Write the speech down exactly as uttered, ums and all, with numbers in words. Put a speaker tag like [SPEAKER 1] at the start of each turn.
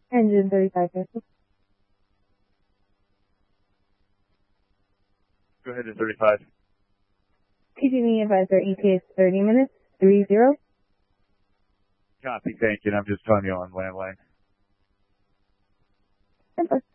[SPEAKER 1] Engine thirty-five fifty.
[SPEAKER 2] Go ahead at thirty-five.
[SPEAKER 1] P G and E advisor E T A is thirty minutes, three zero.
[SPEAKER 2] Copy, thank you. And I'm just telling you on landline.
[SPEAKER 1] ten four.